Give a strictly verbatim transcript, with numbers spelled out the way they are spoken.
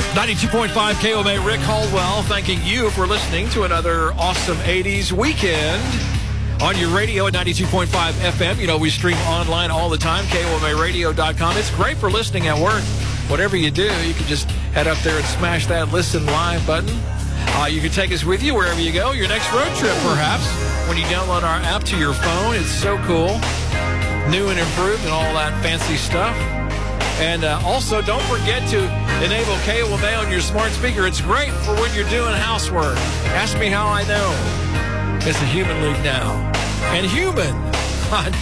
ninety-two point five K O M A, Rick Caldwell, thanking you for listening to another awesome eighties weekend on your radio at ninety-two point five F M. You know, we stream online all the time, K O M A radio dot com. It's great for listening at work. Whatever you do, you can just head up there and smash that Listen Live button. Uh, you can take us with you wherever you go. Your next road trip, perhaps, when you download our app to your phone. It's so cool. New and improved and all that fancy stuff. And uh, also, don't forget to enable K O M A on your smart speaker. It's great for when you're doing housework. Ask me how I know. It's the Human League now. And human.